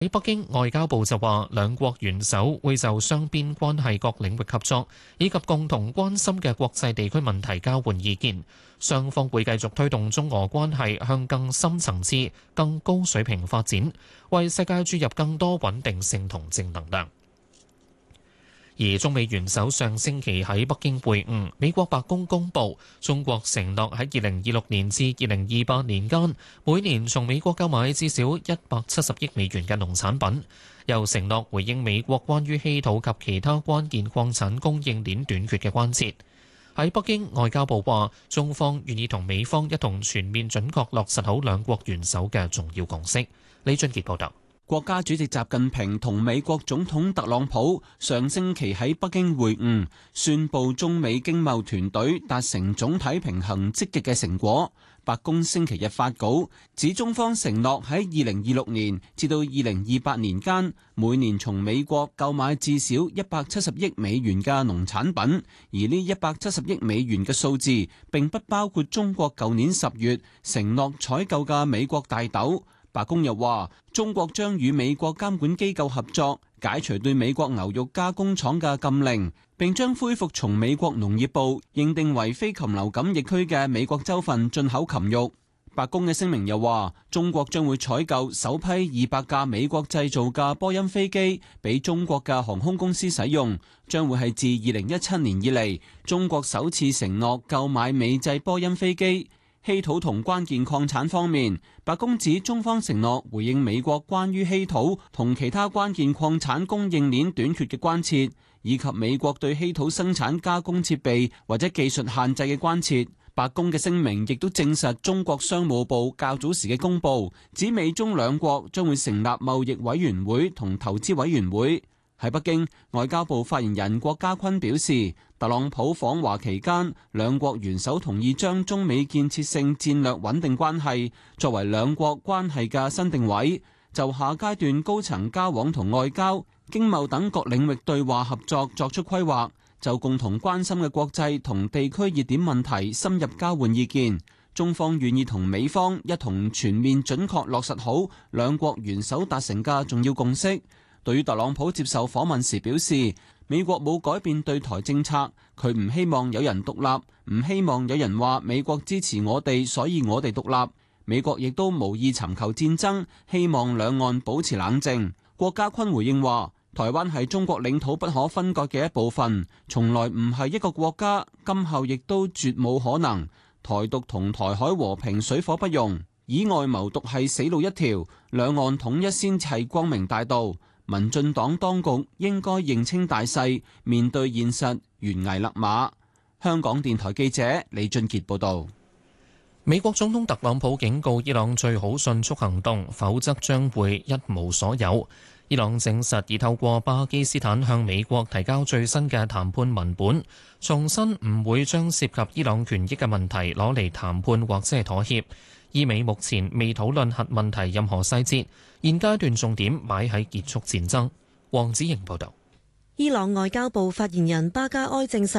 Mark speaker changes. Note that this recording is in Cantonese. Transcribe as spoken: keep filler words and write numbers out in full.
Speaker 1: 喺北京，外交部就話，兩國元首會就雙邊關係各領域合作以及共同關心嘅國際地區問題交換意見。雙方會繼續推動中俄關係向更深層次、更高水平發展，為世界注入更多穩定性同正能量。而中美元首上星期喺北京會晤，美國白宮公佈，中國承諾喺二零二六年至二零二八年間，每年從美國購買至少一百七十億美元嘅農產品，又承諾回應美國關於稀土及其他關鍵礦產供應鏈短缺嘅關切。喺北京，外交部話，中方願意同美方一同全面準確落實好兩國元首嘅重要共識。李俊傑報道。
Speaker 2: 國家主席習近平同美國總統特朗普上星期喺北京會晤，宣布中美經貿團隊達成總體平衡積極嘅成果。白宮星期日發稿指，中方承諾喺二零二六年至到二零二八年間，每年從美國購買至少一百七十億美元嘅農產品，而呢一百七十億美元嘅數字並不包括中國舊年十月承諾採購嘅美國大豆。白宮又話，中國將與美國監管機構合作，解除對美國牛肉加工廠嘅禁令，並將恢復從美國農業部認定為非禽流感疫區嘅美國州份進口禽肉。白宮嘅聲明又話，中國將會採購首批二百架美國製造嘅波音飛機，俾中國嘅航空公司使用，將會係自二零一七年以嚟中國首次承諾購買美製波音飛機。稀土同關鍵礦產方面，白宮指中方承諾回應美國關於稀土同其他關鍵礦產供應鏈短缺嘅關切，以及美國對稀土生產加工設備或者技術限制嘅關切。白宮嘅聲明亦都證實中國商務部較早時嘅公佈，指美中兩國將會成立貿易委員會同投資委員會。喺北京，外交部發言人郭家坤表示，特朗普訪華期間，兩國元首同意將中美建設性戰略穩定關係作為兩國關係嘅新定位，就下階段高層交往同外交、經貿等各領域對話合作作出規劃，就共同關心嘅國際同地區熱點問題深入交換意見。中方願意同美方一同全面準確落實好兩國元首達成嘅重要共識。對於特朗普接受訪問時表示，美國冇改變對台政策，佢唔希望有人獨立，唔希望有人話美國支持我哋，所以我哋獨立。美國亦都無意尋求戰爭，希望兩岸保持冷靜。郭家坤回應話，台灣係中國領土不可分割嘅一部分，從來唔係一個國家，今後亦都絕冇可能。台獨同台海和平水火不容，以外謀獨係死路一條，兩岸統一先係光明大道。民進黨當局應該認清大勢，面對現實，懸崖勒馬。香港電台記者李俊傑報導。
Speaker 1: 美國總統特朗普警告伊朗最好迅速行動，否則將會一無所有。伊朗證實已透過巴基斯坦向美國提交最新嘅談判文本，重申唔會將涉及伊朗權益嘅問題攞嚟談判或者係妥協。伊美目前未討論核問題任何細節，現階段重點擺喺結束戰爭。黃子瑩報導。
Speaker 3: 伊朗外交部發言人巴加埃證實，